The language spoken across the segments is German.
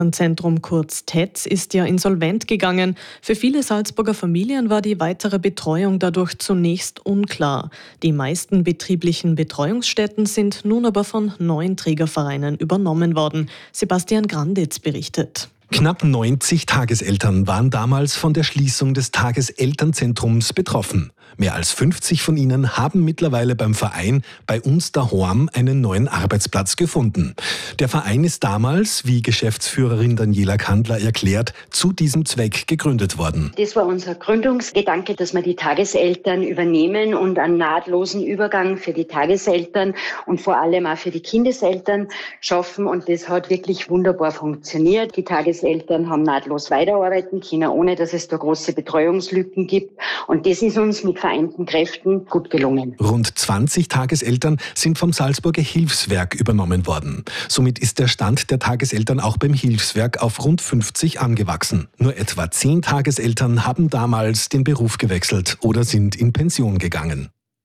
Zentrum kurz TEZ ist ja insolvent gegangen. Für viele Salzburger Familien war die weitere Betreuung dadurch zunächst unklar. Die meisten betrieblichen Betreuungsstätten sind nun aber von neuen Trägervereinen übernommen worden. Sebastian Granditz berichtet. Knapp 90 Tageseltern waren damals von der Schließung des Tageselternzentrums betroffen. Mehr als 50 von ihnen haben mittlerweile beim Verein Bei uns daheim einen neuen Arbeitsplatz gefunden. Der Verein ist damals, wie Geschäftsführerin Daniela Kandler erklärt, zu diesem Zweck gegründet worden. Das war unser Gründungsgedanke, dass wir die Tageseltern übernehmen und einen nahtlosen Übergang für die Tageseltern und vor allem auch für die Kindeseltern schaffen. Und das hat wirklich wunderbar funktioniert. Die Tageseltern haben nahtlos weiterarbeiten können, ohne dass es da große Betreuungslücken gibt. Und das ist uns mit vereinten Kräften gut gelungen. Rund 20 Tageseltern sind vom Salzburger Hilfswerk übernommen worden. Somit ist der Stand der Tageseltern auch beim Hilfswerk auf rund 50 angewachsen. Nur etwa 10 Tageseltern haben damals den Beruf gewechselt oder sind in Pension gegangen.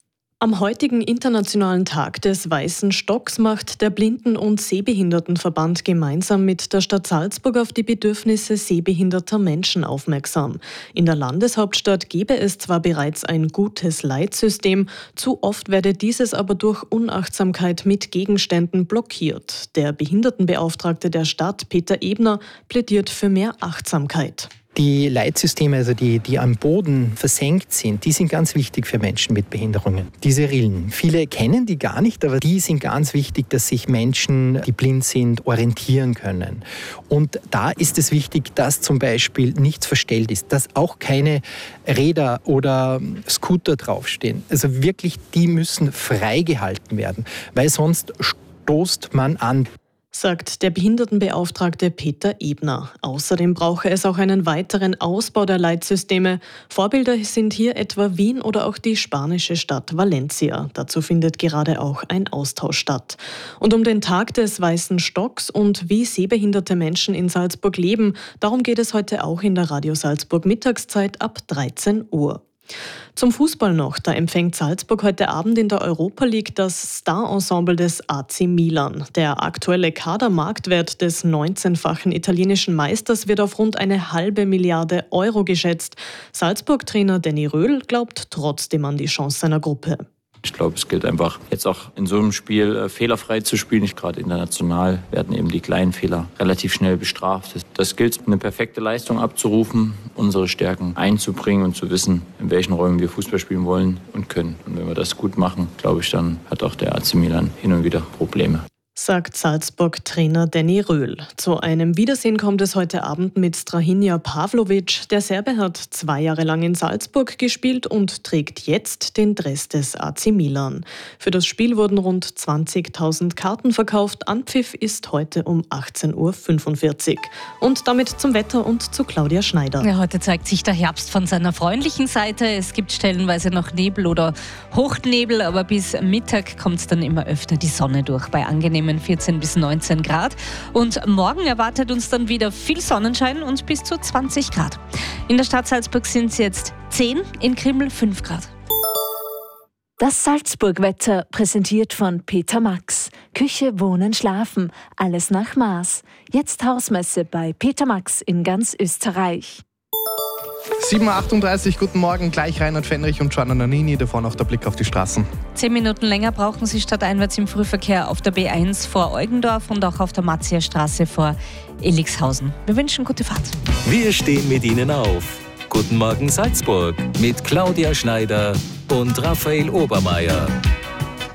Am heutigen Internationalen Tag des Weißen Stocks macht der Blinden- und Sehbehindertenverband gemeinsam mit der Stadt Salzburg auf die Bedürfnisse sehbehinderter Menschen aufmerksam. In der Landeshauptstadt gebe es zwar bereits ein gutes Leitsystem, zu oft werde dieses aber durch Unachtsamkeit mit Gegenständen blockiert. Der Behindertenbeauftragte der Stadt, Peter Ebner, plädiert für mehr Achtsamkeit. Die Leitsysteme, also die am Boden versenkt sind, die sind ganz wichtig für Menschen mit Behinderungen. Diese Rillen. Viele kennen die gar nicht, aber die sind ganz wichtig, dass sich Menschen, die blind sind, orientieren können. Und da ist es wichtig, dass zum Beispiel nichts verstellt ist, dass auch keine Räder oder Scooter draufstehen. Also wirklich, die müssen freigehalten werden, weil sonst stoßt man an, sagt der Behindertenbeauftragte Peter Ebner. Außerdem brauche es auch einen weiteren Ausbau der Leitsysteme. Vorbilder sind hier etwa Wien oder auch die spanische Stadt Valencia. Dazu findet gerade auch ein Austausch statt. Und um den Tag des Weißen Stocks und wie sehbehinderte Menschen in Salzburg leben, darum geht es heute auch in der Radio Salzburg Mittagszeit ab 13 Uhr. Zum Fußball noch, da empfängt Salzburg heute Abend in der Europa League das Star-Ensemble des AC Milan. Der aktuelle Kadermarktwert des 19-fachen italienischen Meisters wird auf rund 1,5 Milliarde Euro geschätzt. Salzburg-Trainer Danny Röhl glaubt trotzdem an die Chance seiner Gruppe. Ich glaube, es gilt einfach, jetzt auch in so einem Spiel fehlerfrei zu spielen. Nicht gerade international werden eben die kleinen Fehler relativ schnell bestraft. Das gilt, eine perfekte Leistung abzurufen, unsere Stärken einzubringen und zu wissen, in welchen Räumen wir Fußball spielen wollen und können. Und wenn wir das gut machen, glaube ich, dann hat auch der AC Milan hin und wieder Probleme, sagt Salzburg-Trainer Danny Röhl. Zu einem Wiedersehen kommt es heute Abend mit Strahinja Pavlovic. Der Serbe hat 2 Jahre lang in Salzburg gespielt und trägt jetzt den Dress des AC Milan. Für das Spiel wurden rund 20.000 Karten verkauft. Anpfiff ist heute um 18.45 Uhr. Und damit zum Wetter und zu Claudia Schneider. Ja, heute zeigt sich der Herbst von seiner freundlichen Seite. Es gibt stellenweise noch Nebel oder Hochnebel, aber bis Mittag kommt dann immer öfter die Sonne durch bei angenehmen 14 bis 19 Grad. Und morgen erwartet uns dann wieder viel Sonnenschein und bis zu 20 Grad. In der Stadt Salzburg sind es jetzt 10, in Krimml 5 Grad. Das Salzburg-Wetter präsentiert von Peter Max. Küche, Wohnen, Schlafen. Alles nach Maß. Jetzt Hausmesse bei Peter Max in ganz Österreich. 7.38 Uhr, guten Morgen, gleich Reinhard Fenrich und Gianna Nannini, davor noch der Blick auf die Straßen. 10 Minuten länger brauchen Sie stadteinwärts im Frühverkehr auf der B1 vor Eugendorf und auch auf der Matzierstraße vor Elixhausen. Wir wünschen gute Fahrt. Wir stehen mit Ihnen auf. Guten Morgen Salzburg mit Claudia Schneider und Raphael Obermeier.